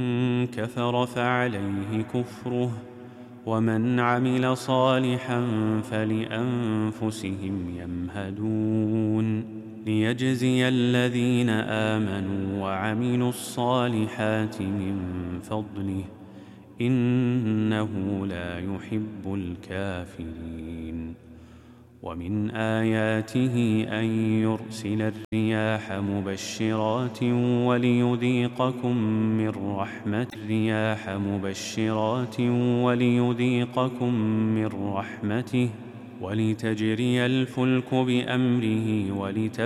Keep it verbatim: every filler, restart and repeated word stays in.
كفر فعليه كفره ومن عمل صالحا فلأنفسهم يمهدون ليجزي الذين آمنوا وعملوا الصالحات من فضله إنه لا يحب الكافرين. ومن آياته أن يرسل الرياح مبشرات وليذيقكم من رحمته الرياح مبشرات وليذيقكم من رحمته ولتجري الفلك بأمره ولتبتغوا